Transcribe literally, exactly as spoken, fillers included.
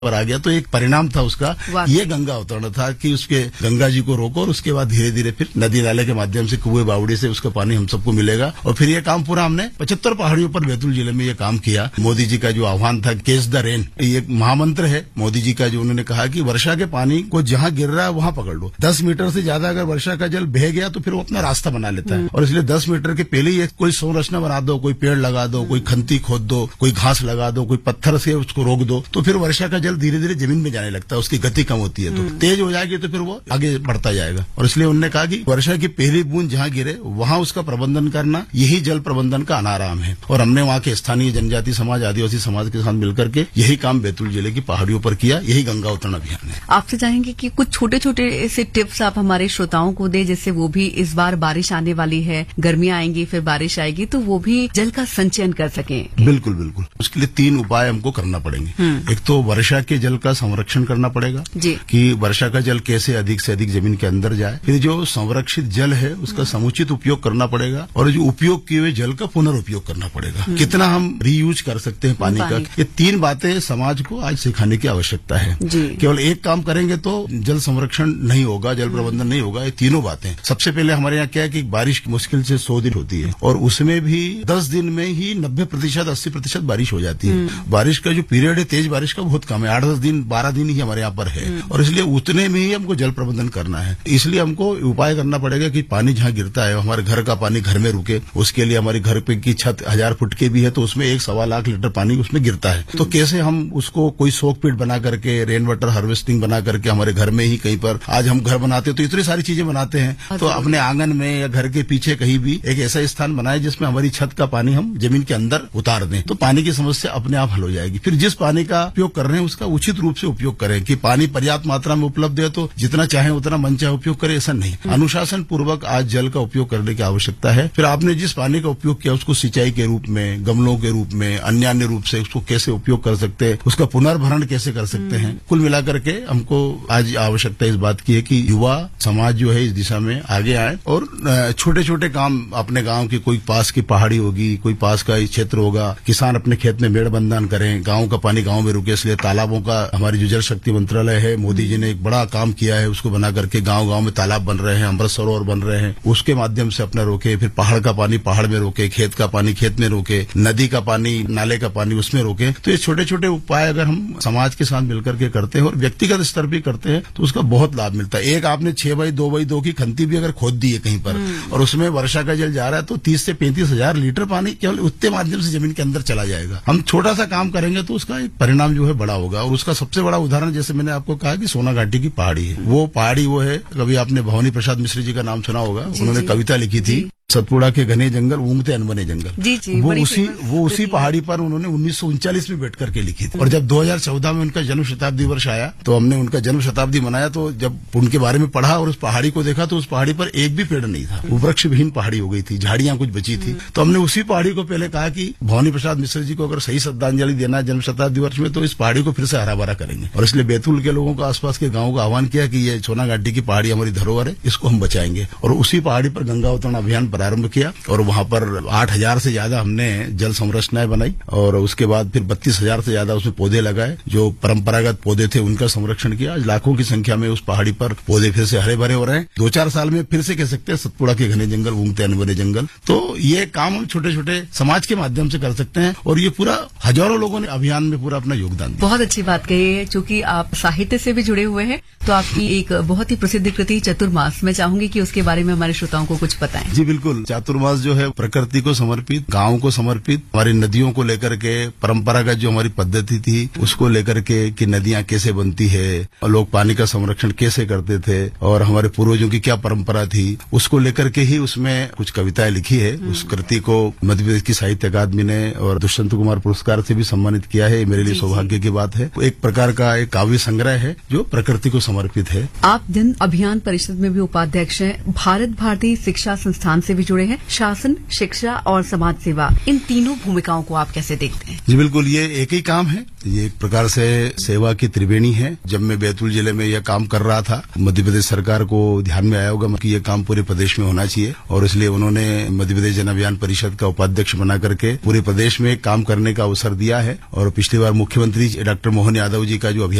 पर आ गया तो एक परिणाम था उसका, ये गंगा अवतरण था कि उसके गंगा जी को रोको और उसके बाद धीरे धीरे फिर नदी नाले के माध्यम से कुएं बावड़ी से उसका पानी हम सबको मिलेगा। और फिर ये काम पूरा हमने पचहत्तर पहाड़ियों पर बैतूल जिले में ये काम किया। मोदी जी का जो आह्वान था कैच द रेन, ये महामंत्र है मोदी जी का, जो उन्होंने कहा कि वर्षा के पानी को जहां गिर रहा है वहां पकड़ लो। दस मीटर से ज्यादा अगर वर्षा का जल बह गया तो फिर वो अपना रास्ता बना लेता है, और इसलिए दस मीटर के पहले ही कोई संरचना बना दो, कोई पेड़ लगा दो, कोई खंती खोद दो, कोई घास लगा दो, कोई पत्थर से उसको रोक दो, तो फिर वर्षा का जल धीरे धीरे जमीन में जाने लगता है, उसकी गति कम होती है, तो तेज हो जाएगी तो फिर वो आगे बढ़ता जाएगा। और इसलिए उन्होंने कहा कि वर्षा की पहली बूंद जहां गिरे वहां उसका प्रबंधन करना, यही जल प्रबंधन का अनाराम है। और हमने वहां के स्थानीय जनजाति समाज, आदिवासी समाज के साथ मिलकर के यही काम बैतूल जिले की पहाड़ियों पर किया। यही गंगा अवतरण अभियान है। आपसे चाहेंगे कि कुछ छोटे छोटे ऐसे टिप्स आप हमारे श्रोताओं को दे, जिससे वो भी, इस बार बारिश आने वाली है, गर्मियां आएंगी फिर बारिश आएगी, तो वो भी जल का संचयन कर सकें। बिल्कुल बिल्कुल। उसके लिए तीन उपाय हमको करना पड़ेंगे। एक तो वर्षा के जल का संरक्षण करना पड़ेगा जी, कि वर्षा का जल कैसे अधिक से अधिक जमीन के अंदर जाए। फिर जो संरक्षित जल है उसका समुचित उपयोग करना पड़ेगा, और जो उपयोग किए हुए जल का पुनर्उपयोग करना पड़ेगा। कितना हम रीयूज कर सकते हैं पानी, पानी का, ये तीन बातें समाज को आज सिखाने की आवश्यकता है। केवल एक काम करेंगे तो जल संरक्षण नहीं होगा, जल प्रबंधन नहीं होगा। ये तीनों बातें, सबसे पहले हमारे यहाँ क्या है कि बारिश मुश्किल से सौ दिन होती है, और उसमें भी दस दिन में ही नब्बे प्रतिशत अस्सी प्रतिशत बारिश हो जाती है। बारिश का जो पीरियड है तेज बारिश का बहुत कम है, आठ दस दिन बारह दिन ही हमारे यहाँ पर है, और इसलिए उतने में ही हमको जल प्रबंधन करना है। इसलिए हमको उपाय करना पड़ेगा कि पानी जहाँ गिरता है हमारे घर का पानी घर में रुके। उसके लिए हमारी घर पे की छत हजार फुट के भी है तो उसमें एक सवा लाख लीटर पानी उसमें गिरता है, तो कैसे हम उसको कोई सोक पिट बना करके, रेन वाटर हार्वेस्टिंग बना करके हमारे घर में ही कहीं पर, आज हम घर बनाते हैं तो इतनी सारी चीजें बनाते हैं, तो अपने आंगन में या घर के पीछे कहीं भी एक ऐसा स्थान बनाए जिसमें हमारी छत का पानी हम जमीन के अंदर उतार दें, तो पानी की समस्या अपने आप हल हो जाएगी। फिर जिस पानी का उपयोग कर रहे हैं उसका उचित रूप से उपयोग करें, कि पानी पर्याप्त मात्रा में उपलब्ध है तो जितना चाहे उतना मन चाहे उपयोग करें, ऐसा नहीं। अनुशासन पूर्वक आज जल का उपयोग करने की आवश्यकता है। फिर आपने जिस पानी का उपयोग किया उसको सिंचाई के रूप में, गमलों के रूप में, अन्य अन्य रूप से उसको कैसे उपयोग कर सकते हैं, उसका पुनर्भरण कैसे कर सकते हैं। कुल मिलाकर के हमको आज आवश्यकता इस बात की है कि युवा समाज जो है इस दिशा में आगे आए, और छोटे छोटे काम अपने गांव की, कोई पास की पहाड़ी होगी, कोई पास का क्षेत्र होगा, किसान अपने खेत में मेड़ बंधन करें, गांव का पानी गांव में रुके। इसलिए तालाबों का, हमारी जो जल शक्ति मंत्रालय है, मोदी जी ने एक बड़ा काम किया है, उसको बना करके गांव गांव में तालाब बन रहे हैं, अमृत सरोवर बन रहे हैं, उसके माध्यम से अपना रोके। फिर पहाड़ का पानी पहाड़ में रोके, खेत का पानी खेत में रोके, नदी का पानी नाले का पानी उसमें रोके। तो ये छोटे छोटे उपाय अगर हम समाज के साथ मिलकर के करते हैं और व्यक्तिगत स्तर भी करते हैं तो उसका बहुत लाभ मिलता है। एक आपने छह बाई दो बाई दो की खंती भी अगर खोद दी है कहीं पर और उसमें वर्षा का जल जा रहा है तो तीस से पैंतीस हजार लीटर पानी केवल उतने माध्यम से जमीन के अंदर चला जाएगा। हम छोटा सा काम करेंगे तो उसका एक परिणाम जो है बड़ा होगा। और उसका सबसे बड़ा उदाहरण, जैसे मैंने आपको कहा कि सोना घाटी की पहाड़ी है, वो पहाड़ी वो है, कभी आपने भवानी प्रसाद मिश्र जी का नाम सुना होगा, उन्होंने कविता लिखी थी, सतपुड़ा के घने जंगल ऊँगते अनबने जंगल। जी जी, वो उसी वो उसी पहाड़ी पर उन्होंने उन्नीस सौ उनचालीस में बैठ करके लिखी थी। और जब दो हज़ार चौदह में उनका जन्म शताब्दी वर्ष आया तो हमने उनका जन्म शताब्दी मनाया, तो जब उनके बारे में पढ़ा और उस पहाड़ी को देखा तो उस पहाड़ी पर एक भी पेड़ नहीं था, वो वृक्ष विहीन पहाड़ी हो गई थी, झाड़ियां कुछ बची थी। तो हमने उसी पहाड़ी को पहले कहा कि भवानी प्रसाद मिश्र जी को अगर सही श्रद्धांजलि देना है जन्म शताब्दी वर्ष में तो इस पहाड़ी को फिर से हरा भरा करेंगे। और इसलिए बैतूल के लोगों को, आसपास के गाँव का आह्वान किया कि ये सोना घाटी की पहाड़ी हमारी धरोहर है, इसको हम बचाएंगे। और उसी पहाड़ी पर गंगा अवतरण अभियान प्रारंभ किया और वहां पर आठ हजार से ज्यादा हमने जल संरचनाएं बनाई, और उसके बाद फिर बत्तीस हजार से ज्यादा उसमें पौधे लगाए, जो परंपरागत पौधे थे उनका संरक्षण किया। आज लाखों की संख्या में उस पहाड़ी पर पौधे फिर से हरे भरे हो रहे हैं। दो चार साल में फिर से कह सकते हैं सतपुड़ा के घने जंगल ऊँगते अनबने जंगल। तो ये काम हम छोटे छोटे समाज के माध्यम से कर सकते हैं, और ये पूरा हजारों लोगों ने अभियान में पूरा अपना योगदान दिया। बहुत अच्छी बात कही है। चूंकि आप साहित्य से भी जुड़े हुए हैं तो आपकी एक बहुत ही प्रसिद्ध कृति चतुर्मास, मैं चाहूंगी कि उसके बारे में हमारे श्रोताओं को कुछ बताएं। जी बिल्कुल। चातुर्मास जो है प्रकृति को समर्पित, गांव को समर्पित, हमारी नदियों को लेकर के, परंपरागत जो हमारी पद्धति थी उसको लेकर के कि नदियां कैसे बनती है, लोग पानी का संरक्षण कैसे करते थे, और हमारे पूर्वजों की क्या परंपरा थी, उसको लेकर के ही उसमें कुछ कविताएं लिखी है। उस कृति को मध्य प्रदेश की साहित्य अकादमी ने और दुष्यंत कुमार पुरस्कार से भी सम्मानित किया है। मेरे लिए सौभाग्य की बात है। एक प्रकार का एक काव्य संग्रह है जो प्रकृति को समर्पित समर्पित है। आप जन अभियान परिषद में भी उपाध्यक्ष हैं, भारत भारती शिक्षा संस्थान से भी जुड़े हैं। शासन, शिक्षा और समाज सेवा, इन तीनों भूमिकाओं को आप कैसे देखते हैं? जी बिल्कुल, ये एक ही काम है, ये एक प्रकार से सेवा की त्रिवेणी है। जब मैं बैतूल जिले में यह काम कर रहा था, मध्य प्रदेश सरकार को ध्यान में आया होगा कि यह काम पूरे प्रदेश में होना चाहिए, और इसलिए उन्होंने मध्य प्रदेश जन अभियान परिषद का उपाध्यक्ष बना करके पूरे प्रदेश में काम करने का अवसर दिया है। और पिछली बार मुख्यमंत्री डॉक्टर मोहन यादव जी का जो अभियान